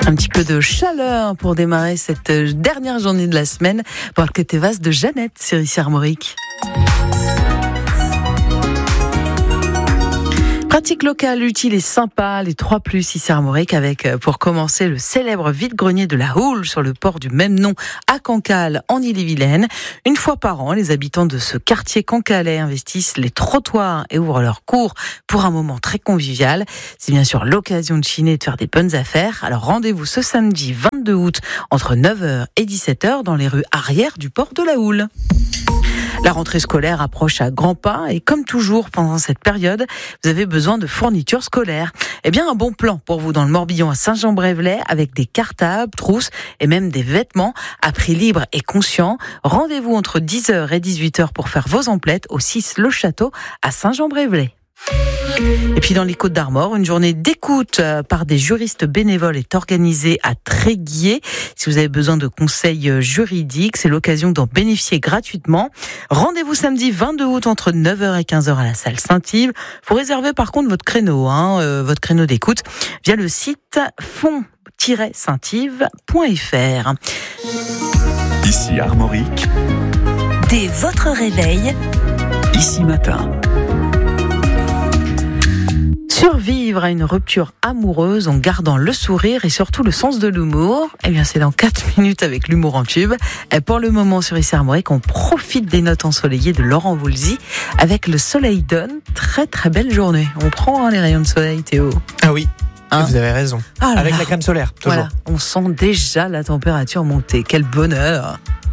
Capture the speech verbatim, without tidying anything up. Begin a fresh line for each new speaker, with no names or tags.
Un petit peu de chaleur pour démarrer cette dernière journée de la semaine. Pour le côté vaste de Jeannette sur ici Armorique. Pratique locale, utile et sympa, les trois plus ici Armorique avec, pour commencer, le célèbre vide-grenier de la Houle sur le port du même nom à Cancale, en Ille-et-Vilaine. Une fois par an, les habitants de ce quartier cancalais investissent les trottoirs et ouvrent leurs cours pour un moment très convivial. C'est bien sûr l'occasion de chiner et de faire des bonnes affaires. Alors rendez-vous ce samedi vingt-deux août entre neuf heures et dix-sept heures dans les rues arrière du port de la Houle. La rentrée scolaire approche à grands pas et comme toujours pendant cette période, vous avez besoin de fournitures scolaires. Eh bien, un bon plan pour vous dans le Morbihan à Saint-Jean-Brévelay avec des cartables, trousses et même des vêtements à prix libre et conscient. Rendez-vous entre dix heures et dix-huit heures pour faire vos emplettes au six Le Château à Saint-Jean-Brévelay. Et puis dans les Côtes d'Armor, une journée d'écoute par des juristes bénévoles est organisée à Tréguier. Si vous avez besoin de conseils juridiques, c'est l'occasion d'en bénéficier gratuitement. Rendez-vous samedi vingt-deux août entre neuf heures et quinze heures à la salle Saint-Yves. Faut réserver par contre votre créneau, hein, euh, votre créneau d'écoute via le site fond tiret saint yves point f r.
Ici Armorique.
Dès votre réveil,
Ici Matin.
Survivre à une rupture amoureuse en gardant le sourire et surtout le sens de l'humour, eh bien c'est dans quatre minutes avec l'humour en tube. Et pour le moment sur ici Armorique, on profite des notes ensoleillées de Laurent Voulzy avec le soleil donne. Très très belle journée. On prend hein, les rayons de soleil, Théo.
Ah oui,
Hein
vous avez raison.
Ah là
Avec
là.
la crème solaire, toujours.
Voilà, on sent déjà la température monter. Quel bonheur.